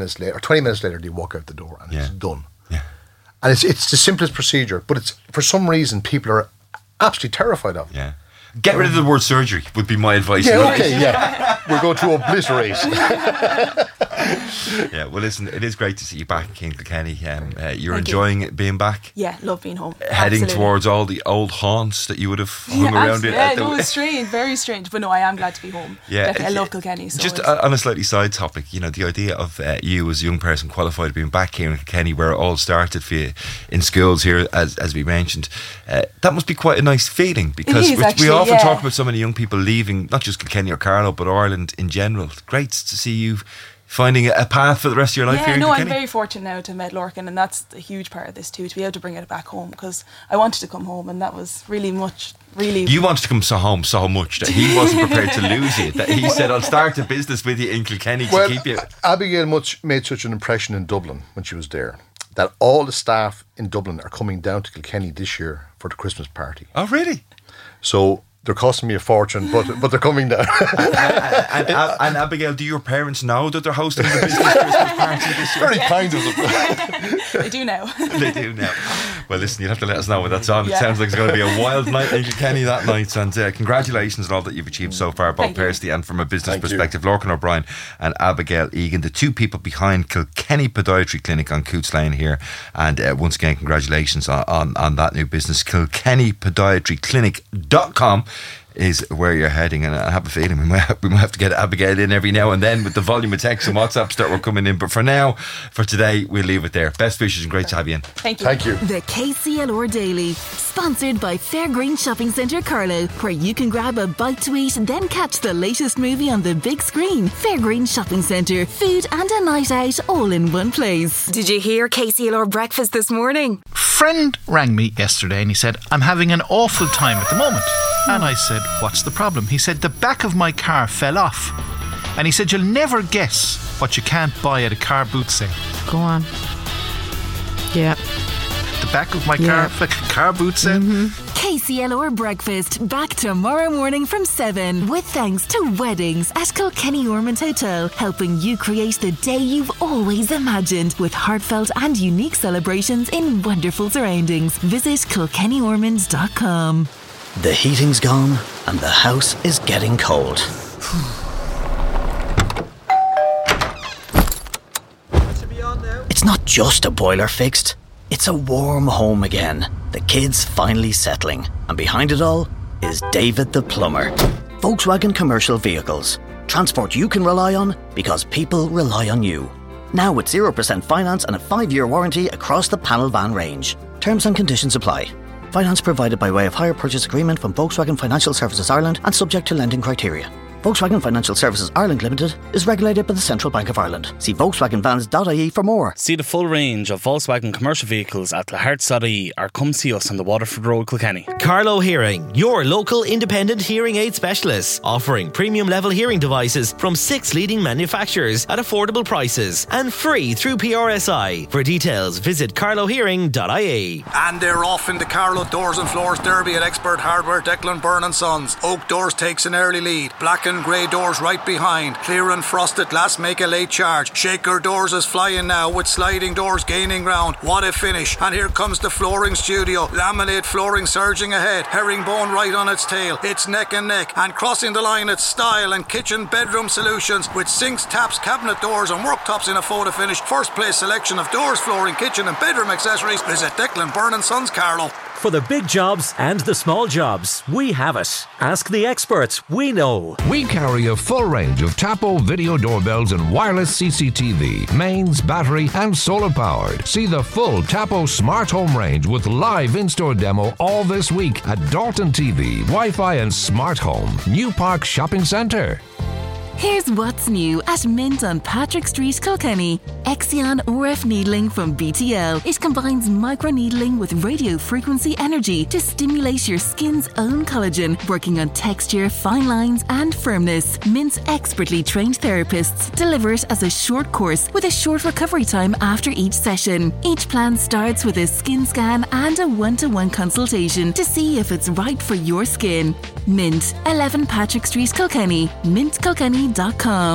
minutes later, or 20 minutes later, they walk out the door and it's done. Yeah. And it's the simplest procedure, but it's for some reason people are absolutely terrified of it. Yeah. Get rid of the word surgery would be my advice. Yeah, okay, yeah. We're going to obliterate. Yeah, well, listen, it is great to see you back in Kilkenny. You're enjoying it being back? Yeah, love being home. Heading Absolutely. towards all the old haunts that you would have hung around in. Yeah, it was strange, very strange. But no, I am glad to be home. Yeah, Definitely, I love Kilkenny. So just on a slightly side topic, you know, the idea of you as a young person qualified being back here in Kilkenny, where it all started for you in schools here, as we mentioned, that must be quite a nice feeling, because we often talk about so many young people leaving, not just Kilkenny or Carlow, but Ireland in general. Great to see you finding a path for the rest of your life here in Kilkenny. I'm very fortunate now to have met Lorcan, and that's a huge part of this too, to be able to bring it back home, because I wanted to come home, and that was really. You wanted to come home so much that he wasn't prepared to lose you, that he said, I'll start a business with you in Kilkenny to keep you. Abigail made such an impression in Dublin when she was there, that all the staff in Dublin are coming down to Kilkenny this year for the Christmas party. Oh, really? So they're costing me a fortune, but they're coming down. and Abigail, do your parents know that they're hosting the business Christmas party this year? Very kind of them. They do now. They do now. Well, listen, you'll have to let us know when that's on. It sounds like it's going to be a wild night in Kilkenny that night. And congratulations on all that you've achieved so far, both personally and from a business perspective. Lorcan O'Brien and Abigail Egan, the two people behind Kilkenny Podiatry Clinic on Coots Lane here. And once again, congratulations on that new business. KilkennyPodiatryClinic.com is where you're heading, and I have a feeling we might have to get Abigail in every now and then with the volume of texts and WhatsApps that were coming in. But for now, for today, we'll leave it there. Best wishes and great to have you in. Thank you. Thank you. The KCLR Daily, sponsored by Fairgreen Shopping Centre Carlow, where you can grab a bite to eat, then catch the latest movie on the big screen. Fairgreen Shopping Centre, food and a night out all in one place. Did you hear KCLR breakfast this morning? Friend rang me yesterday and he said, I'm having an awful time at the moment. And I said, what's the problem? He said, the back of my car fell off. And he said, you'll never guess what you can't buy at a car boot sale. Go on. Yeah. The back of my car boot sale. KCLR Breakfast, back tomorrow morning from 7, with thanks to Weddings at Kilkenny Ormond Hotel, helping you create the day you've always imagined, with heartfelt and unique celebrations in wonderful surroundings. Visit KilkennyOrmond.com. The heating's gone and the house is getting cold. It's not just a boiler fixed, it's a warm home again. The kids finally settling, and behind it all is David the plumber. Volkswagen Commercial Vehicles. Transport you can rely on because people rely on you. Now with 0% finance and a 5-year warranty across the panel van range. Terms and conditions apply. Finance provided by way of hire purchase agreement from Volkswagen Financial Services Ireland and subject to lending criteria. Volkswagen Financial Services Ireland Limited is regulated by the Central Bank of Ireland. See volkswagenvans.ie for more. See the full range of Volkswagen commercial vehicles at lahartz.ie or come see us on the Waterford Road, Kilkenny. Carlow Hearing, your local independent hearing aid specialist, offering premium level hearing devices from 6 leading manufacturers at affordable prices and free through PRSI. For details, visit carlowhearing.ie. And they're off in the Carlow Doors and Floors Derby at Expert Hardware, Declan Byrne & Sons. Oak Doors takes an early lead. Black and grey doors right behind. Clear and frosted glass make a late charge. Shaker Doors is flying now with sliding doors gaining ground. What a finish. And here comes the flooring studio. Laminate flooring surging ahead. Herringbone right on its tail. It's neck and neck. And crossing the line, it's Style and Kitchen Bedroom Solutions with sinks, taps, cabinet doors and worktops in a photo finish. First place selection of doors, flooring, kitchen and bedroom accessories. Visit Declan Byrne & Sons Carlow. For the big jobs and the small jobs, we have it. Ask the experts, we know. We carry a full range of Tapo video doorbells and wireless CCTV, mains, battery and solar powered. See the full Tapo smart home range with live in-store demo all this week at Dalton TV, Wi-Fi and Smart Home, New Park Shopping Centre. Here's what's new at Mint on Patrick Street, Kilkenny. Exion RF needling from BTL. It combines microneedling with radio frequency energy to stimulate your skin's own collagen, working on texture, fine lines and firmness. Mint's expertly trained therapists deliver it as a short course with a short recovery time after each session. Each plan starts with a skin scan and a one-to-one consultation to see if it's right for your skin. Mint, 11 Patrick Street, Kilkenny. mintkilkenny.com.